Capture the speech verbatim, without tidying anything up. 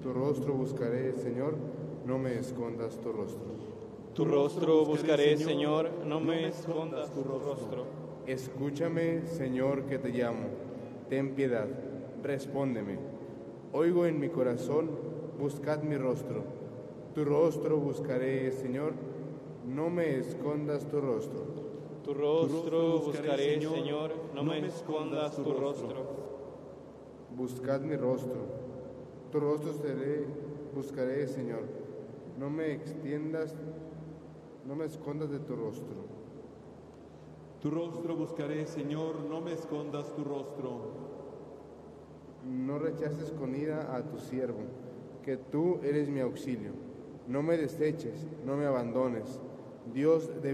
Tu rostro buscaré, Señor, no me escondas tu rostro. Tu rostro buscaré, Señor, no me escondas tu rostro. Escúchame, Señor, que te llamo. Ten piedad, respóndeme. Oigo en mi corazón, buscad mi rostro. Tu rostro buscaré, Señor, no me escondas tu rostro. Tu rostro buscaré, Señor, no me escondas tu rostro. Buscad mi rostro. Tu rostro seré, buscaré, Señor. No me extiendas, no me escondas de tu rostro. Tu rostro buscaré, Señor, no me escondas tu rostro. No rechaces con ira a tu siervo, que tú eres mi auxilio. No me deseches, no me abandones. Dios de